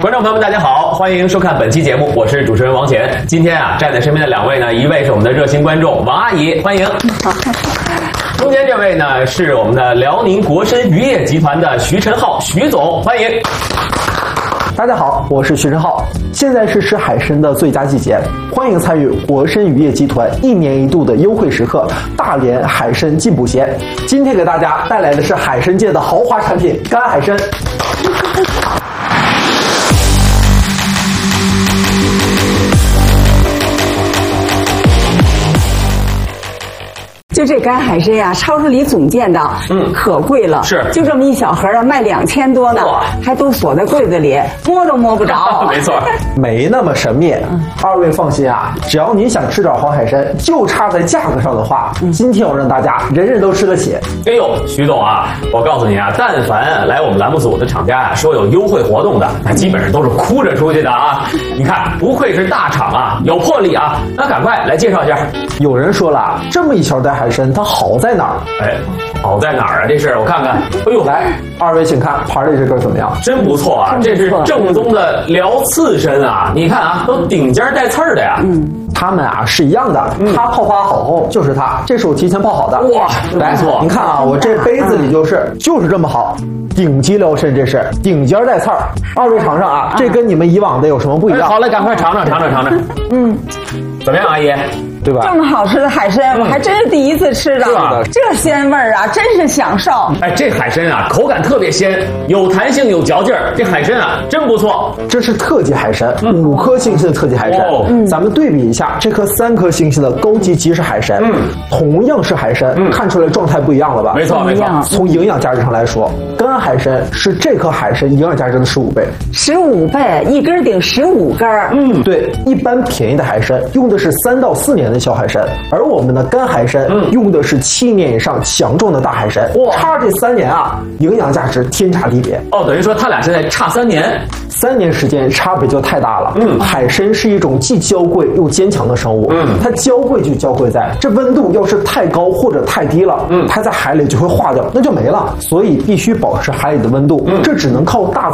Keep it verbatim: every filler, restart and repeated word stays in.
观众朋友们，大家好，欢迎收看本期节目，我是主持人王乾。今天啊，站在身边的两位呢，一位是我们的热心观众王阿姨，欢迎。中间这位呢，是我们的辽宁国参渔业集团的徐晨浩徐总，欢迎。 大家好，我是徐晨浩。现在是吃海参的最佳季节，欢迎参与国参渔业集团一年一度的优惠时刻——大连海参进补节。今天给大家带来的是海参界的豪华产品——干海参。 就这干海参呀，超市里总见到，嗯，可贵了， 是， 就这么一小盒啊，卖两千多呢，还都锁在柜子里，摸都摸不着。 没错， 没那么神秘。嗯、二位放心啊，只要您想吃点黄海参，就差在价格上的话，嗯、今天我让大家人人都吃得起。 哎呦，徐总啊，我告诉你啊，但凡来我们栏目组的厂家啊，说有优惠活动的，那基本上都是哭着出去的啊。你看，不愧是大厂啊，有魄力啊。那赶快来介绍一下。 有人说了，这么一小袋海参，它好在哪儿？ 哎，好在哪儿啊？这是我看看。哎呦， 来，二位请看盘里这根怎么样？ 真不错啊，这是正宗的辽刺参啊！你看啊，都顶尖带刺儿的呀。 嗯，它们啊是一样的，它泡发好后就是它，这是我提前泡好的。 哇， 来，你看啊，我这杯子里就是就是这么好。顶级辽参，这是顶尖带刺儿。二位尝尝啊，这跟你们以往的有什么不一样？ 哎、好嘞，赶快尝尝尝尝尝尝。嗯，怎么样，阿姨？ 对吧？ 这么好吃的海参，我还真是第一次吃到。 是吧？ 这鲜味儿啊，真是享受。 哎，这海参啊，口感特别鲜，有弹性，有嚼劲儿。这海参啊，真不错。 这是特级海参，嗯、五颗星星的特级海参。哦、嗯，咱们对比一下，这颗三颗星星的高级吉士海参，嗯，同样是海参，嗯、看出来状态不一样了吧？ 没错，没错。 从营养价值上来说，干海参是这颗海参营养价值的十五倍。 十五倍，一根顶十五根。 嗯，对，一般便宜的海参用的是三到四年的小海参。而我们的干海参、嗯、用的是七年以上强壮的大海参，哇，差这三年啊，营养价值天差地别。 哦，等于说它俩现在差三年， 三年时间差别就太大了。嗯，海参是一种既娇贵又坚强的生物。嗯，它娇贵就娇贵在这温度要是太高或者太低了，嗯，它在海里就会化掉，那就没了。所以必须保持海里的温度。嗯，这只能靠大